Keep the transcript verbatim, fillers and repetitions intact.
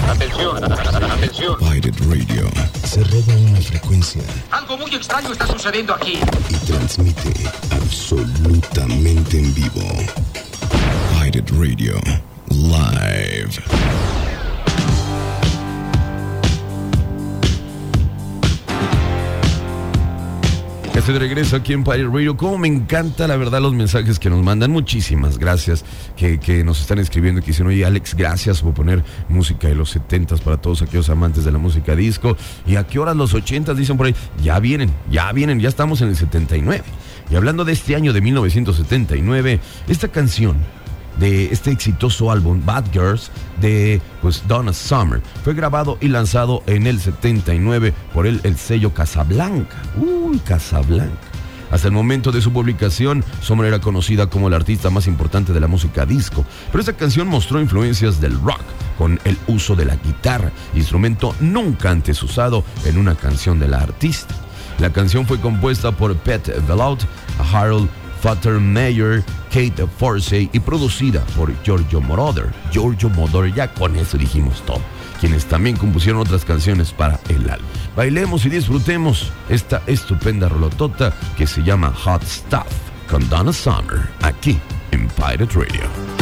Atención, atención. Pirate Radio se roba una frecuencia. Algo muy extraño está sucediendo aquí. Y transmite absolutamente en vivo. Pirate Radio Live. Estoy de regreso aquí en Pirate Radio. Como me encanta, la verdad, los mensajes que nos mandan. Muchísimas gracias que, que nos están escribiendo. Que dicen, oye, Alex, gracias por poner música de los setentas para todos aquellos amantes de la música disco. ¿Y a qué horas los ochentas? Dicen por ahí. Ya vienen, ya vienen, ya estamos en el setenta y nueve. Y hablando de este año de mil novecientos setenta y nueve, esta canción de este exitoso álbum Bad Girls de pues Donna Summer fue grabado y lanzado en el setenta y nueve por el, el sello Casablanca. Uy, Casablanca. Hasta el momento de su publicación, Summer era conocida como la artista más importante de la música disco, pero esta canción mostró influencias del rock con el uso de la guitarra, instrumento nunca antes usado en una canción de la artista. La canción fue compuesta por Pete Velout, Harold Faltermeyer, Kate Forsey y producida por Giorgio Moroder. Giorgio Moroder, ya con eso dijimos todo. Quienes también compusieron otras canciones para el álbum. Bailemos y disfrutemos esta estupenda rolotota que se llama Hot Stuff con Donna Summer, aquí en Pirate Radio.